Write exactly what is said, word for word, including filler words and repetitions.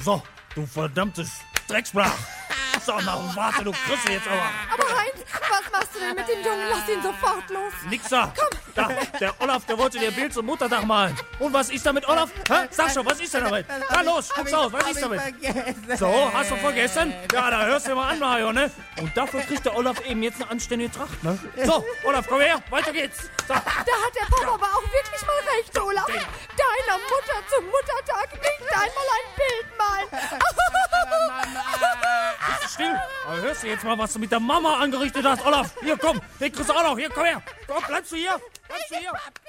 So, du verdammtes Drecksblach. So, na, warte, du kriegst jetzt aber. Aber Heinz, was machst du denn mit dem Jungen? Lass ihn sofort los. Nix da. Komm. Da, der Olaf, der wollte dir Bild zum Muttertag malen. Und was ist damit, Olaf? Hä? Sag schon, was ist denn damit? Na los, guck's aus, was ist damit? So, hast du vergessen? Ja, da hörst du dir mal an, Mario, ne? Und dafür kriegt der Olaf eben jetzt eine anständige Tracht, ne? So, Olaf, komm her, weiter geht's. So. Da hat der Papa aber auch wirklich mal recht, Olaf. Deiner Mutter zum Muttertag nicht einmal ein Bild malen. Bist du still? Aber hörst du jetzt mal, was du mit der Mama angerichtet hast, Olaf? Hier, komm, den kriegst du auch noch. Hier, komm her. Komm, bleibst du hier? Bleibst du hier?